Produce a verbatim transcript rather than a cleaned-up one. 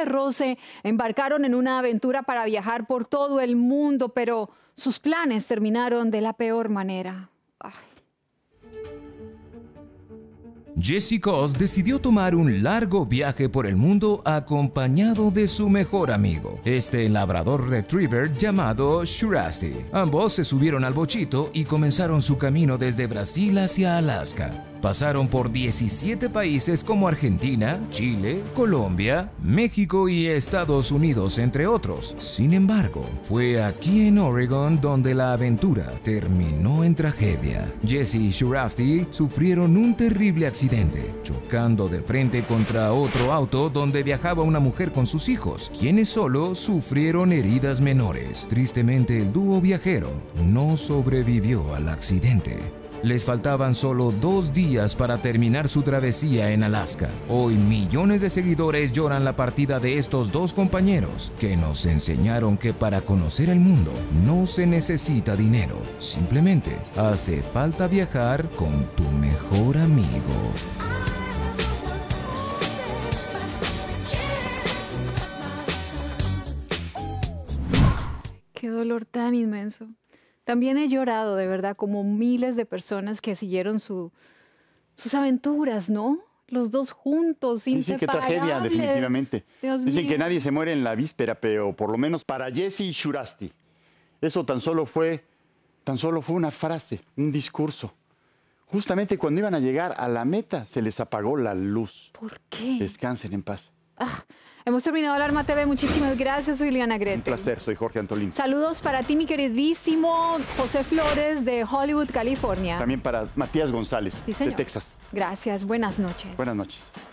de roce, embarcaron en una aventura para viajar por todo el mundo, pero sus planes terminaron de la peor manera. Ay. Jessie Coss decidió tomar un largo viaje por el mundo acompañado de su mejor amigo, este labrador retriever llamado Shirasti. Ambos se subieron al bochito y comenzaron su camino desde Brasil hacia Alaska. Pasaron por diecisiete países como Argentina, Chile, Colombia, México y Estados Unidos, entre otros. Sin embargo, fue aquí en Oregon donde la aventura terminó en tragedia. Jessie y Shirasti sufrieron un terrible accidente, chocando de frente contra otro auto donde viajaba una mujer con sus hijos, quienes solo sufrieron heridas menores. Tristemente, el dúo viajero no sobrevivió al accidente. Les faltaban solo dos días para terminar su travesía en Alaska. Hoy millones de seguidores lloran la partida de estos dos compañeros que nos enseñaron que para conocer el mundo no se necesita dinero. Simplemente hace falta viajar con tu mejor amigo. Qué dolor tan inmenso. También he llorado, de verdad, como miles de personas que siguieron su, sus aventuras, ¿no? Los dos juntos, sí, inseparables. Sí, qué tragedia, definitivamente. Dios Dicen mío. que nadie se muere en la víspera, pero por lo menos para Jessie y Shirasti, eso tan solo fue, tan solo fue una frase, un discurso. Justamente cuando iban a llegar a la meta, se les apagó la luz. ¿Por qué? Descansen en paz. Ah, hemos terminado Alarma T V. Muchísimas gracias. Soy Liana Grete. Un placer, soy Jorge Antolín. Saludos para ti, mi queridísimo José Flores de Hollywood, California. También para Matías González, Sí, señor. de Texas. Gracias. Buenas noches. Buenas noches.